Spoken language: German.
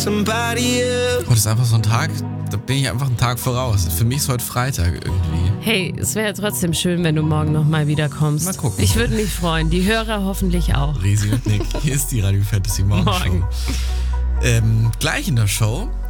Heute ist einfach so ein Tag, da bin ich einfach einen Tag voraus. Für mich ist heute Freitag irgendwie. Hey, es wäre trotzdem schön, wenn du morgen nochmal wiederkommst. Mal gucken. Ich würde mich freuen, die Hörer hoffentlich auch. Risi und Nick, hier ist die Radio Fantasy Morgenshow. Gleich in der Show